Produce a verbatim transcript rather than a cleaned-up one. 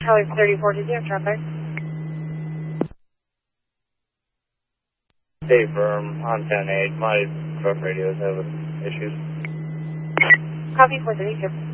Charlie thirty-four to zero, traffic. Hey, firm, on ten eight. My truck radio is having issues. Copy four thirty-two.